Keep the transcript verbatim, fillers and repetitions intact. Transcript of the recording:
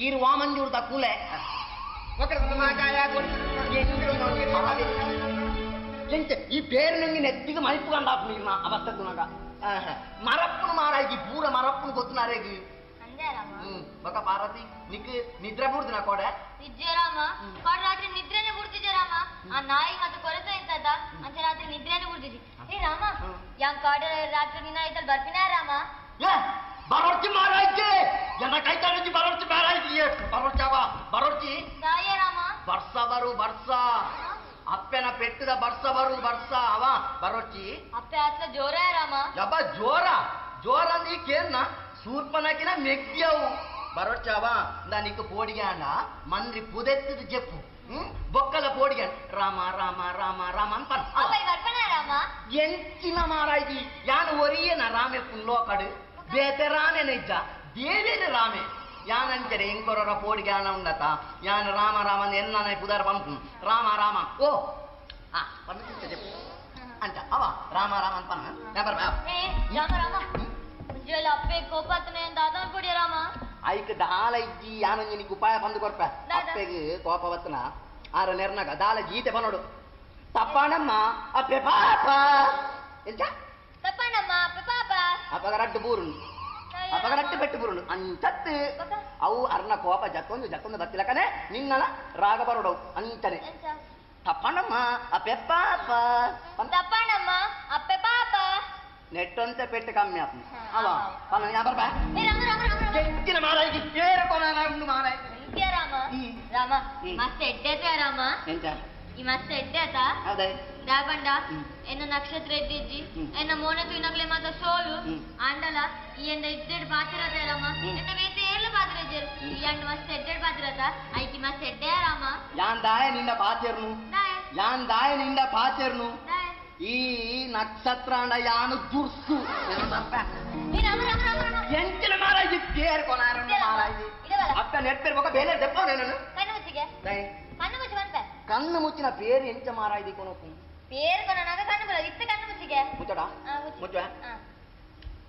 ఈరు వామంజూరు తక్కువలే ఈ పేరు నుండి నెత్తిగా మలుపు కండాపు మీరు నా అవస్థకునగా మరప్పును మారాయి పూర మరప్పును కొత్తున్నారేగి ఒక పార్వతి నీకు నిద్ర పుడుతున్నా కూడా నిజరామా కాడు రాత్రి నిద్రనే పుడుతుజరామా ఆ నాయి మత కొరత ఎంత అంత రాత్రి నిద్రనే పుడుతుంది ఏ రామా యా కాడు రాత్రి నిన్న అయితే బర్పినా రామా ఏ బరోర్చి మారాయితే ఎనకైతే నుంచి బరోర్చి మారాయితే బరోర్చావా బరోర్చి దాయే రామా ಬರ್ಸ ಬರು ಬರ್ಸ ಅಪ್ಪೆನ ಪೆಟ್ಟದ ಬರ್ಸ ಬರು ಬರ್ಸ ಅವ ಬರೋಚ್ಚಿ ಅಪ್ಪೆ ಅತ್ಲ ಜೋರ ರಾಮ ಯಬ್ಬ ಜೋರ ಜೋರ ನೀಕೇನ್ನ ಸೂರ್ಪನಕಿನ ಮೆಗ್ಗ್ಯವು ಬರೋಚ್ಚಾವಾ ನಾ నీకు పోడిగాన మంది పుదెత్తుది చెప్పు బొక్కల పోడిగాను రామ రామ రామ రామ అన్పన్ అబ్బాయి వర్పనా రామ ఎంచిన మారాయిది యాను ఒరియన రామే పుల్లోకడు బేతరానే నిజ దేవేన రామే ಯಾನಂಚರೆ ಎಂಕೊರರ ಪೋಡಿಗಾನ ಉಂಡತ ಯಾನ ರಾಮ ರಾಮನ್ ಎನ್ನ ಪುದರ್ ಪಂಪು ರಾಮ ರಾಮ ಓ ಆ ಪನ್ನ చెప్పు అంట అవ రామ రామ అని పన్న నెబర్ బా ఏ రామ రామ ಮುಂಜಾನೆ ಅಪ್ಪೆ ಕೋಪತನೆ ದಾದಾ ಕೊಡಿ ರಾಮ ಐಕ ದಾಲ ಇಜ್ಜಿ ಯಾನಂಜಿ ನಿకు ಉಪಾಯ ಬಂದು ಕೊರ್ಪ ಅಪ್ಪೆಗೆ ಕೋಪವತ್ತನ ಆರ ನೆರ್ನಗ ದಾಲ ಗೀತೆ ಬನೋಡು ತಪ್ಪಣಮ್ಮ ಅಪ್ಪೆ ಪಾಪ ಎಂಚ ತಪ್ಪಣಮ್ಮ ಅಪ್ಪೆ ಪಾಪ ಅಪ್ಪಗರಡ್ಡು ಬೂರುಂಡು ಅಪಗರಟ್ಟು ಪೆಟ್ಟು ಬುರುಂಡು ಅಂತತ್ತು ಅವು ಅರ್ನ ಕೋಪ ಜಕ್ಕೊಂದು ಜಕ್ಕೊಂದು ಬತ್ತಿಲಕನೆ ನಿನ್ನನ ರಾಗ ಬರೋಡವು ಅಂತನೆ ತಪ್ಪಣಮ್ಮ ಅಪ್ಪೆ ಪಾಪ ತಪ್ಪಣಮ್ಮ ಅಪ್ಪೆ ಪಾಪ ನೆಟ್ಟೊಂತೆ ಪೆಟ್ಟು ಕಮ್ಮಿ ಅಪ್ಪ ಅವ ಪನ್ನ ಯಾಬರ್ ಬಾ ಏ ರಾಮ ರಾಮ ರಾಮ ಎಂತಿನ ಮಾರಾಯಿಗೆ ಕೇರ ಕೊನ ಉಂಡು ಮಾರಾಯಿ ಇಂಕೆ ರಾಮ ರಾಮ ಮಸ್ತ್ ಎಡ್ಡೆತ ರಾಮ ಎಂತ ಈ ಮಸ್ತ್ ಎಡ್ಡೆತ ಹೌದಾ ದಾಬಂಡ ಎನ್ನ ನಕ್ಷತ್ರ ಎದ್ದಿಜ್ಜಿ ಎನ್ನ ಮೋನೆ ತುಯಿನಕ್ಲೆ ಮಾತ ಸೋಲು ಆಂಡಲ ಈ ಎಂದ ಎಡ್ಡೆಡ್ ಪಾತಿರತ ರಾಮ ಎನ್ನ ವೇತೆ ಏರ್ಲ ಪಾತಿರಜ್ಜರು ಈ ಅಂಡ ಮಸ್ತ್ ಎಡ್ಡೆಡ್ ಪಾತಿರತ ಐಕಿ ಮಸ್ತ್ ಎಡ್ಡೆ ರಾಮ ಯಾನ್ ದಾಯ ನಿಂದ ಪಾತಿರ್ನು ಯಾನ್ ದಾಯ ನಿಂದ ಪಾತಿರ್ನು ಈ ನಕ್ಷತ್ರ ಅಂಡ ಯಾನು ದುರ್ಸು ಎಂಚಿನ ಮಾರಾಯಿ ಕೇರ್ ಕೊನಾರ ಮಾರಾಯಿ ಅಪ್ಪ ನೆಟ್ಟಿರ್ಬೇಕ ಬೇರೆ ದೆಪ್ಪ ನಾನು ಕಣ್ಣು ಮುಚ್ಚಿಗೆ ಕಣ್ಣು ಮುಚ್ಚಿ ಬಂತ ಕಣ್ಣು ಮುಚ್ಚಿನ ಪೇರು ಎಂಚ ಮಾರಾಯಿ ಕೊನಕು ಪೇರು ಕೊನಾಗ ಕಣ್ಣು ಬರ ಇತ್ತ ಕಣ್ಣು ಮುಚ್ಚಿಗೆ ಮುಚ್ಚಡ ಮುಚ್ಚ